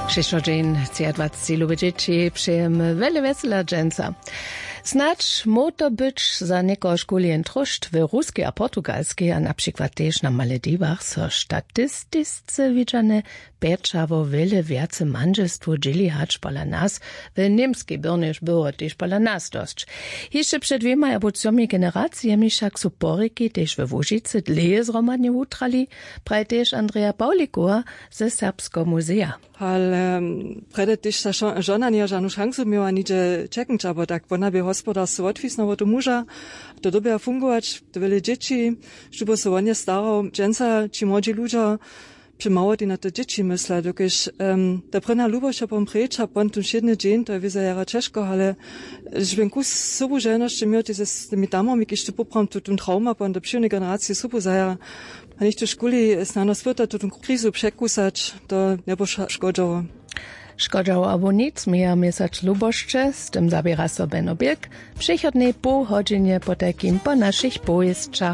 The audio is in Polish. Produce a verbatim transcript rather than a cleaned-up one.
Przyszło dzień, dwadzieścia lubię dzieci, przyjem wiele wesela dżęca. Snacz moto być za niekoho szkolien truszt w ruskiej a portugalskiej, a na przykład też na Malediwach, so statystyczce widziane Beczavo wiele więcej mężestwo dzieli hacz pola nas, w niemskiej byrnyż było też pola nas dość. Jeszcze przed dwiema albo trzema generacjami však su poryki też w Łužicy dleje zromadnie utrali, praj też Andrea Paulikova ze Serbskiego muzea. Ale um, prede też ta żona nie żadną szansę miała nigdzie czekać, aber tak ona by gospodarstwo odwisnęło do męża, to dobie fungować, to wiele dzieci, żeby się on nie starał, dżęca, ci młodzi ludzie, przymało na te dzieci myślę, dokiż um, ta prena lubość opom preča, pon tu siedny dzień, to je wiza jara ciężko, ale żebym kus sobu żeność miał z tymi damami, kiedy to popram tu ten trauma, pon do przyjemnej generacji sobu zajara, a nicht do szkoli na nas wyta tu tą krizu przekusać, to nie było szkodzało. Szkodzało albo nic, miał miesać luboszcze, z tym zabiera so Benno Birk, przychodnej pół godzinie po takim po naszych pojezdczach.